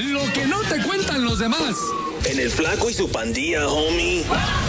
Lo que no te cuentan los demás. En el Flaco y su pandilla, homie.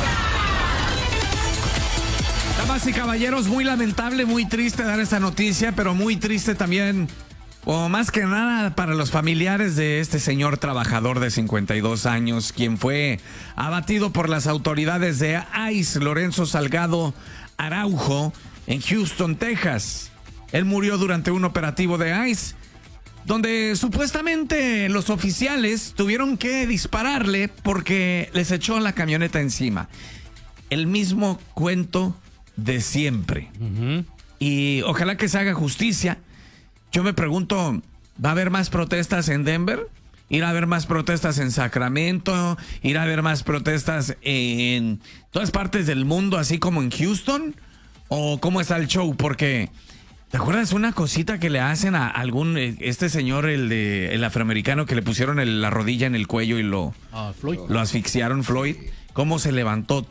Damas y caballeros, muy lamentable, muy triste dar esta noticia, pero muy triste también, o más que nada para los familiares de este señor trabajador de 52 años, quien fue abatido por las autoridades de ICE, Lorenzo Salgado Araujo, en Houston, Texas. Él murió durante un operativo de ICE, donde supuestamente los oficiales tuvieron que dispararle porque les echó la camioneta encima. El mismo cuento de siempre. Y ojalá que se haga justicia. Yo me pregunto, ¿va a haber más protestas en Denver? ¿Irá a haber más protestas en Sacramento? ¿Irá a haber más protestas en todas partes del mundo, así como en Houston? ¿O cómo está el show? Porque, ¿te acuerdas una cosita que le hacen a algún, este señor, el afroamericano, que le pusieron la rodilla en el cuello y lo asfixiaron, Floyd? ¿Cómo se levantó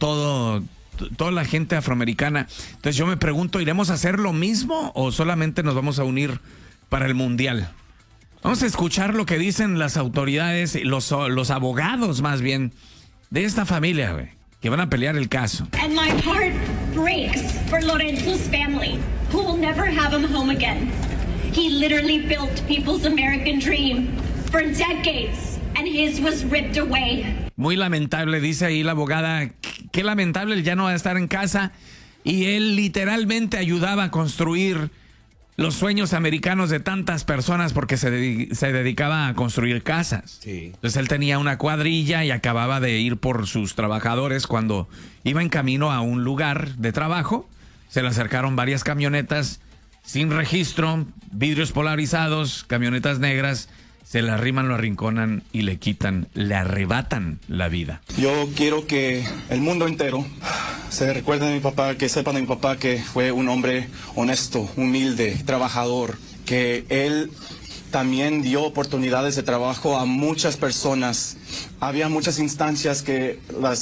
toda la gente afroamericana? Entonces yo me pregunto, ¿iremos a hacer lo mismo o solamente nos vamos a unir para el mundial? Vamos a escuchar lo que dicen las autoridades, los abogados más bien, de esta familia, güey, que van a pelear el caso. And my heart breaks for Lorenzo's family, who will never have him home again. He literally built people's American dream for decades, and his was ripped away. Muy lamentable, dice ahí la abogada. Qué lamentable, él ya no va a estar en casa. Y él literalmente ayudaba a construir los sueños americanos de tantas personas porque se dedicaba a construir casas. Sí. Entonces él tenía una cuadrilla y acababa de ir por sus trabajadores cuando iba en camino a un lugar de trabajo. Se le acercaron varias camionetas sin registro, vidrios polarizados, camionetas negras. Se le arriman, lo arrinconan y le arrebatan la vida. Yo quiero que el mundo entero se recuerde de mi papá, que sepan de mi papá que fue un hombre honesto, humilde, trabajador, que él también dio oportunidades de trabajo a muchas personas. Había muchas instancias que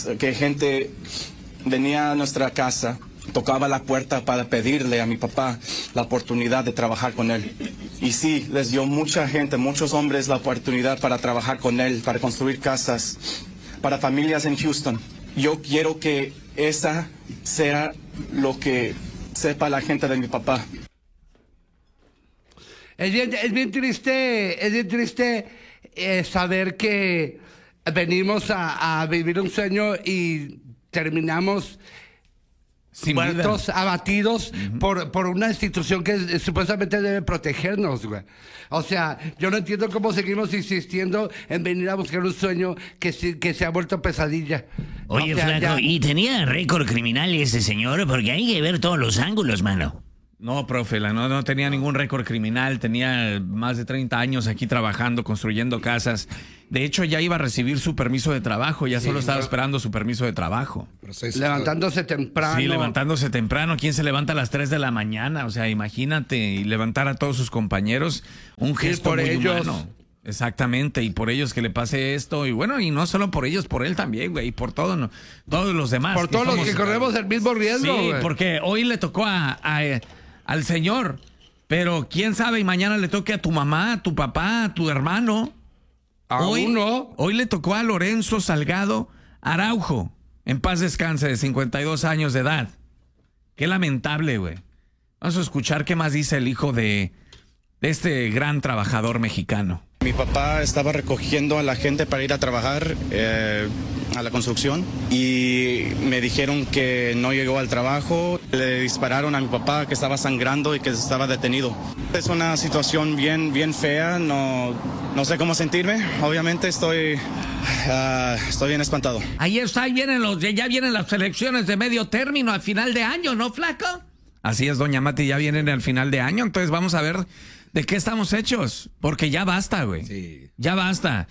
gente venía a nuestra casa, tocaba la puerta para pedirle a mi papá la oportunidad de trabajar con él. Y sí, les dio mucha gente, muchos hombres la oportunidad para trabajar con él, para construir casas, para familias en Houston. Yo quiero que esa sea lo que sepa la gente de mi papá. Es bien triste saber que venimos a vivir un sueño y terminamos muertos, abatidos por una institución que supuestamente debe protegernos, güey. O sea, yo no entiendo cómo seguimos insistiendo en venir a buscar un sueño que se ha vuelto pesadilla. Oye, o sea, Flaco, ¿y tenía récord criminal ese señor? Porque hay que ver todos los ángulos, mano. No, profe, no tenía ningún récord criminal, tenía más de 30 años aquí trabajando, construyendo casas. De hecho, ya iba a recibir su permiso de trabajo, ya solo estaba esperando su permiso de trabajo. Levantándose temprano. Sí, levantándose temprano. ¿Quién se levanta a las 3 de la mañana? O sea, imagínate, y levantar a todos sus compañeros, un gesto muy humano. Exactamente, y por ellos que le pase esto, y bueno, y no solo por ellos, por él también, güey, y por todos los demás. Por todos los que corremos el mismo riesgo, sí, güey. Porque hoy le tocó al señor, pero quién sabe, y mañana le toque a tu mamá, a tu papá, a tu hermano. Hoy le tocó a Lorenzo Salgado Araujo, en paz descanse, de 52 años de edad. Qué lamentable, güey. Vamos a escuchar qué más dice el hijo de este gran trabajador mexicano. Mi papá estaba recogiendo a la gente para ir a trabajar a la construcción y me dijeron que no llegó al trabajo. Le dispararon a mi papá, que estaba sangrando y que estaba detenido. Es una situación bien fea, no sé cómo sentirme. Obviamente estoy bien espantado. Ahí está, ya vienen las elecciones de medio término al final de año, ¿no, Flaco? Así es, doña Mati, ya vienen al final de año, entonces vamos a ver de qué estamos hechos, porque ya basta, güey. Sí. Ya basta.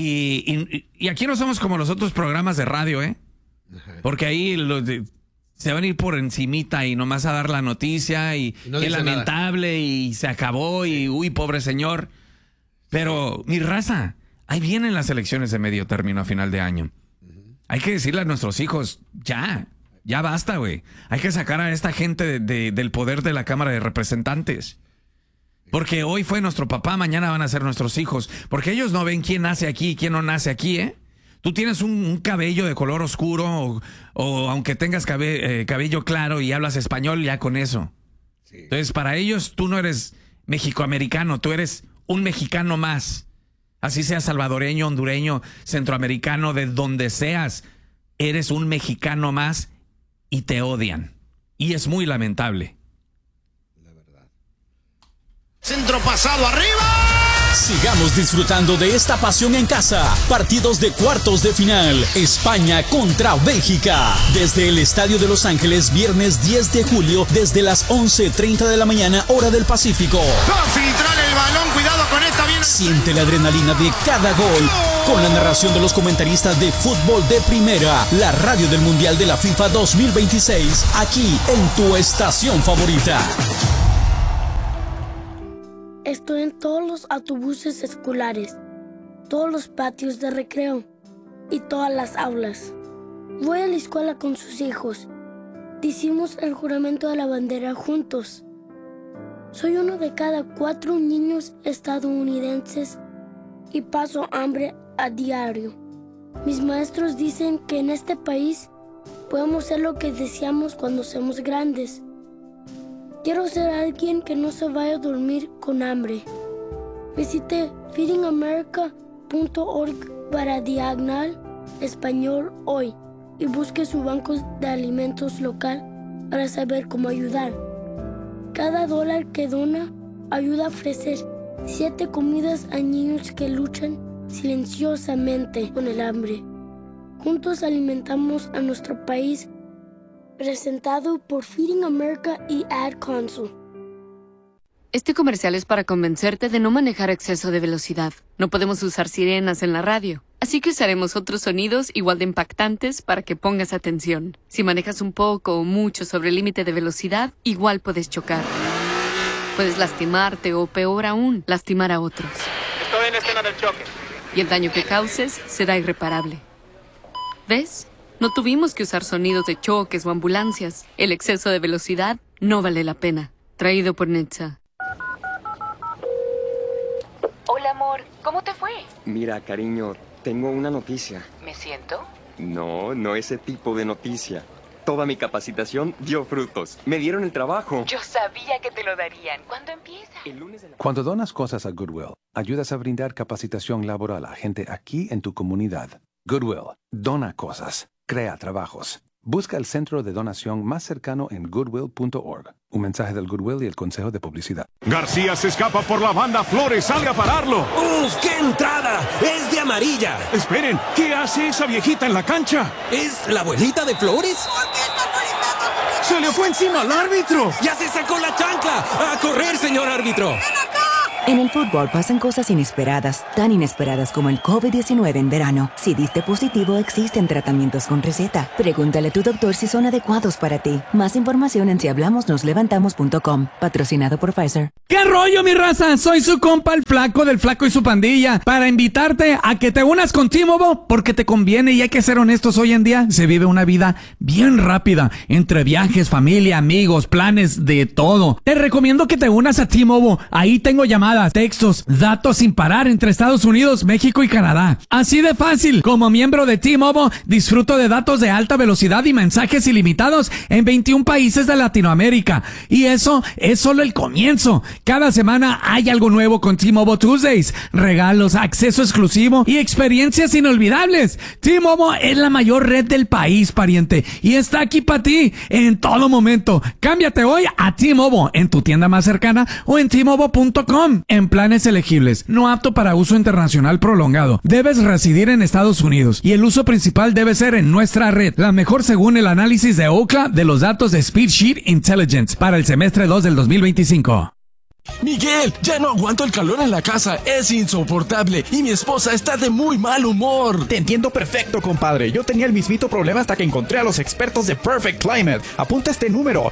Y aquí no somos como los otros programas de radio, ¿eh? Porque ahí se van a ir por encimita y nomás a dar la noticia y no es lamentable nada. Y se acabó y uy, pobre señor. Pero, mi raza, ahí vienen las elecciones de medio término a final de año. Hay que decirle a nuestros hijos, ya basta, güey. Hay que sacar a esta gente del poder de la Cámara de Representantes. Porque hoy fue nuestro papá, mañana van a ser nuestros hijos. Porque ellos no ven quién nace aquí y quién no nace aquí, ¿eh? Tú tienes un cabello de color oscuro o aunque tengas cabello claro y hablas español, ya con eso. Sí. Entonces, para ellos, tú no eres mexicoamericano, tú eres un mexicano más. Así seas salvadoreño, hondureño, centroamericano, de donde seas, eres un mexicano más y te odian. Y es muy lamentable. La verdad. Centro pasado arriba. Sigamos disfrutando de esta pasión en casa. Partidos de cuartos de final. España contra Bélgica. Desde el Estadio de Los Ángeles, viernes 10 de julio, desde las 11:30 de la mañana, hora del Pacífico. Va a filtrar el balón, cuidado con esta bien. Siente la adrenalina de cada gol. Con la narración de los comentaristas de fútbol de primera. La radio del Mundial de la FIFA 2026. Aquí en tu estación favorita. Estoy en todos los autobuses escolares, todos los patios de recreo y todas las aulas. Voy a la escuela con sus hijos. Decimos el juramento de la bandera juntos. Soy uno de cada 4 niños estadounidenses y paso hambre a diario. Mis maestros dicen que en este país podemos ser lo que deseamos cuando seamos grandes. Quiero ser alguien que no se vaya a dormir con hambre. Visite feedingamerica.org para /español hoy y busque su banco de alimentos local para saber cómo ayudar. Cada dólar que dona ayuda a ofrecer 7 comidas a niños que luchan silenciosamente con el hambre. Juntos alimentamos a nuestro país. Presentado por Feeding America y Ad Council. Este comercial es para convencerte de no manejar a exceso de velocidad. No podemos usar sirenas en la radio, así que usaremos otros sonidos igual de impactantes para que pongas atención. Si manejas un poco o mucho sobre el límite de velocidad, igual puedes chocar. Puedes lastimarte o, peor aún, lastimar a otros. Estoy en la escena del choque. Y el daño que causes será irreparable. ¿Ves? No tuvimos que usar sonidos de choques o ambulancias. El exceso de velocidad no vale la pena. Traído por NHTSA. Hola, amor. ¿Cómo te fue? Mira, cariño, tengo una noticia. ¿Me siento? No ese tipo de noticia. Toda mi capacitación dio frutos. Me dieron el trabajo. Yo sabía que te lo darían. ¿Cuándo empieza? El lunes de la... Cuando donas cosas a Goodwill, ayudas a brindar capacitación laboral a gente aquí en tu comunidad. Goodwill, dona cosas. Crea trabajos. Busca el centro de donación más cercano en goodwill.org. Un mensaje del Goodwill y el Consejo de Publicidad. García se escapa por la banda. Flores, salga a pararlo. ¡Uf, qué entrada! ¡Es de amarilla! Esperen, ¿qué hace esa viejita en la cancha? ¿Es la abuelita de Flores? ¿Por qué está molestando? ¡Se le fue encima al árbitro! ¡Ya se sacó la chancla! ¡A correr, señor árbitro! ¡Ven acá! En el fútbol pasan cosas inesperadas, tan inesperadas como el COVID-19 en verano. Si diste positivo, existen tratamientos con receta. Pregúntale a tu doctor si son adecuados para ti. Más información en sihablamosnoslevantamos.com. Patrocinado por Pfizer. ¿Qué rollo, mi raza? Soy su compa, el Flaco del Flaco y su pandilla, para invitarte a que te unas con T-Mobile, porque te conviene y hay que ser honestos, hoy en día se vive una vida bien rápida, entre viajes, familia, amigos, planes, de todo. Te recomiendo que te unas a T-Mobile. Ahí tengo llamadas, textos, datos sin parar entre Estados Unidos, México y Canadá. Así de fácil. Como miembro de T-Mobile, disfruto de datos de alta velocidad y mensajes ilimitados en 21 países de Latinoamérica. Y eso es solo el comienzo. Cada semana hay algo nuevo con T-Mobile Tuesdays. Regalos, acceso exclusivo y experiencias inolvidables. T-Mobile es la mayor red del país, pariente. Y está aquí para ti en todo momento. Cámbiate hoy a T-Mobile en tu tienda más cercana o en T-Mobile.com. En planes elegibles, no apto para uso internacional prolongado. Debes residir en Estados Unidos y el uso principal debe ser en nuestra red, la mejor según el análisis de Ookla de los datos de Speedsheet Intelligence para el semestre 2 del 2025. Miguel, ya no aguanto el calor en la casa, es insoportable y mi esposa está de muy mal humor. Te entiendo perfecto, compadre. Yo tenía el mismito problema hasta que encontré a los expertos de Perfect Climate. Apunta este número,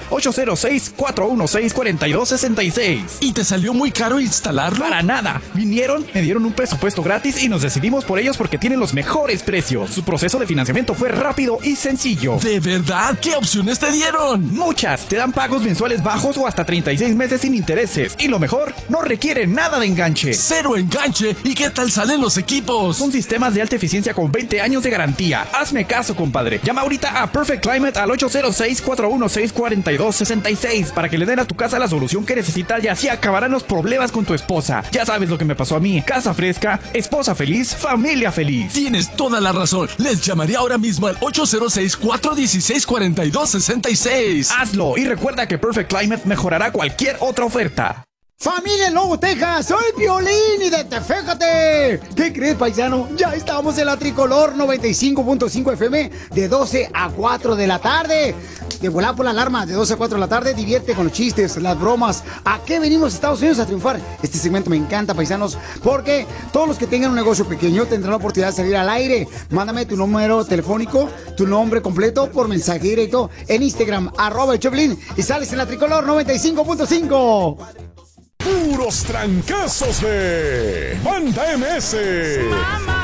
806-416-4266. ¿Y te salió muy caro instalarlo? Para nada. Vinieron, me dieron un presupuesto gratis y nos decidimos por ellos porque tienen los mejores precios. Su proceso de financiamiento fue rápido y sencillo. ¿De verdad? ¿Qué opciones te dieron? Muchas. Te dan pagos mensuales bajos o hasta 36 meses sin intereses. Y lo mejor, no requiere nada de enganche. ¡Cero enganche! ¿Y qué tal salen los equipos? Son sistemas de alta eficiencia con 20 años de garantía. Hazme caso, compadre. Llama ahorita a Perfect Climate al 806-416-4266 para que le den a tu casa la solución que necesitas y así acabarán los problemas con tu esposa. Ya sabes lo que me pasó a mí. Casa fresca, esposa feliz, familia feliz. Tienes toda la razón. Les llamaría ahora mismo al 806-416-4266. Hazlo y recuerda que Perfect Climate mejorará cualquier otra oferta. Familia en Lobo, Texas, soy Piolín y fíjate. ¿Qué crees, paisano? Ya estamos en la Tricolor 95.5 FM de 12 a 4 de la tarde. De volar por la alarma de 12 a 4 de la tarde, divierte con los chistes, las bromas. ¿A qué venimos a Estados Unidos a triunfar? Este segmento me encanta, paisanos, porque todos los que tengan un negocio pequeño tendrán la oportunidad de salir al aire. Mándame tu número telefónico, tu nombre completo por mensaje directo en Instagram, @elchoplin, y sales en la Tricolor 95.5. Puros trancazos de Banda MS. Mamá.